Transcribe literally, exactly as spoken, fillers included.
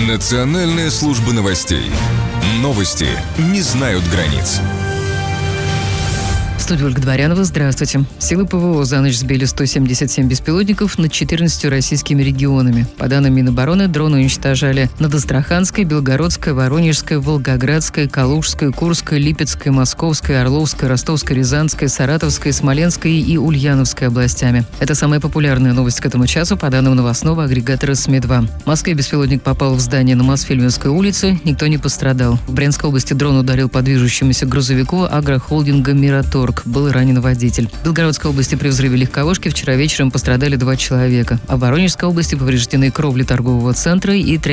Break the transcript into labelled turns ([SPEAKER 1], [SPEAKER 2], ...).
[SPEAKER 1] Национальная служба новостей. Новости не знают границ.
[SPEAKER 2] В студии Ольга Дворянова. Здравствуйте. Силы ПВО за ночь сбили сто семьдесят семь беспилотников над четырнадцатью российскими регионами. По данным Минобороны, дроны уничтожали над Астраханской, Белгородской, Воронежской, Волгоградской, Калужской, Курской, Липецкой, Московской, Орловской, Ростовской, Рязанской, Саратовской, Смоленской и Ульяновской областями. Это самая популярная новость к этому часу, по данным новостного агрегатора СМИ два. В Москве беспилотник попал в здание на Мосфильмовской улице, никто не пострадал. В Брянской области дрон ударил по движущемуся грузовику агрохолдинга «Мираторг». Был ранен водитель. В Белгородской области при взрыве легковушки вчера вечером пострадали два человека. А в Воронежской области повреждены кровли торгового центра и